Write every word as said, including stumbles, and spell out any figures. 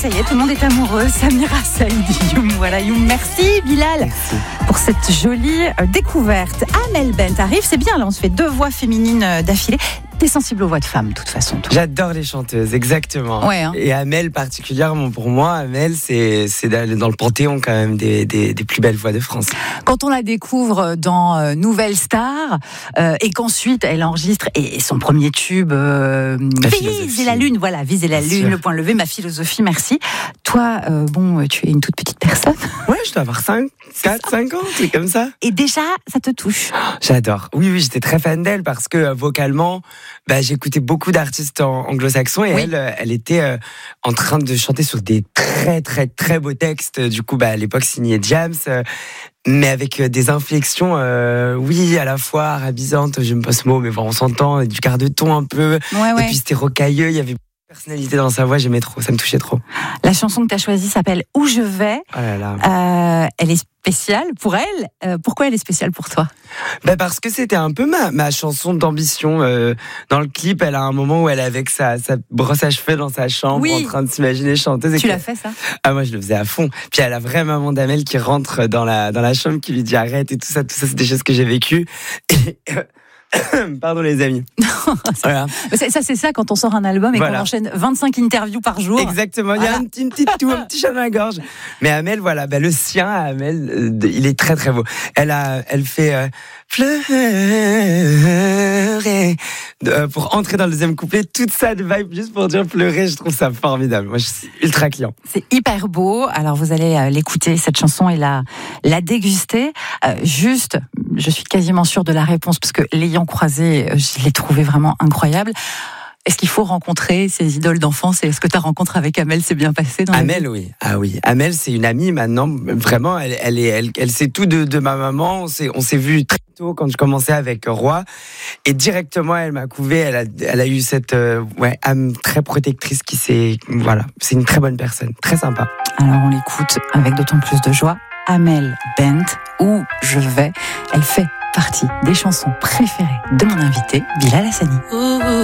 ça y est, tout le monde est amoureux. Samira Saïdi, Youm, voilà, Youm. Merci Bilal Merci. pour cette jolie euh, découverte. Amel Bent arrive, c'est bien, là on se fait deux voix féminines euh, d'affilée. T'es sensible aux voix de femmes, de toute façon, toi. J'adore les chanteuses, exactement. Ouais, hein. Et Amel particulièrement, pour moi, Amel, c'est, c'est d'aller dans le panthéon quand même des, des, des plus belles voix de France. Quand on la découvre dans euh, Nouvelle Star euh, et qu'ensuite elle enregistre et, et son premier tube euh, Viser la lune, voilà, Viser la Bien lune, sûr. le point levé, ma philosophie, merci. Toi, euh, bon, tu es une toute petite personne Ouais, je dois avoir cinq, quatre, cinq ans, c'est comme ça. et déjà ça te touche. J'adore. Oui, oui, j'étais très fan d'elle parce que euh, vocalement, bah, j'écoutais beaucoup d'artistes en- anglo-saxons et Oui. elle, euh, elle était euh, en train de chanter sur des très, très, très beaux textes. Du coup, bah, à l'époque, signé Jams, euh, mais avec euh, des inflexions, euh, oui, à la fois arabisantes, j'aime pas ce mot, mais bon, on s'entend, et du quart de ton un peu. Ouais, Et ouais. puis c'était rocailleux, il y avait beaucoup de personnalité dans sa voix, j'aimais trop, ça me touchait trop. La chanson que tu as choisie s'appelle Où je vais. Oh là là. Euh, elle est spéciale pour elle. Euh, pourquoi elle est spéciale pour toi? Ben parce que c'était un peu ma, ma chanson d'ambition. Euh, dans le clip, elle a un moment où elle est avec sa, sa brosse à cheveux dans sa chambre, Oui. en train de s'imaginer chanteuse. et Tu que- l'as fait ça? Ah, moi, je le faisais à fond. Puis il y a la vraie maman d'Amel qui rentre dans la, dans la chambre, qui lui dit arrête et tout ça. Tout ça, c'est des choses que j'ai vécues. Et, pardon, les amis. Voilà. C'est- Ça, c'est ça quand on sort un album et Voilà. qu'on enchaîne vingt-cinq interviews par jour. Exactement. Il y a Voilà. un petit, une petite toux, un petit chat dans la gorge. Mais Amel, voilà, ben, le sien, à Amel, euh, de- il est très, très beau. Elle a, elle fait, euh, pleurer, euh, pour entrer dans le deuxième couplet, toute ça de vibe, juste pour dire pleurer, je trouve ça formidable. Moi, je suis ultra client. C'est hyper beau. Alors vous allez euh, l'écouter, cette chanson, et la, la déguster. Euh, juste, je suis quasiment sûre de la réponse parce que l'ayant croisée, euh, je l'ai trouvée vraiment incroyable. Est-ce qu'il faut rencontrer ses idoles d'enfance et est-ce que ta rencontre avec Amel s'est bien passée dans la Amel, vie? oui. Ah oui. Amel, c'est une amie maintenant. Vraiment, elle, elle, est, elle, elle sait tout de, de ma maman. On s'est, on s'est vu très tôt quand je commençais avec Roi. Et directement, elle m'a couvé. Elle a, elle a eu cette euh, ouais, âme très protectrice qui s'est. Voilà. C'est une très bonne personne. Très sympa. Alors on l'écoute avec d'autant plus de joie. Amel Bent, Où je vais. Elle fait partie des chansons préférées de mon invité, Bilal Hassani.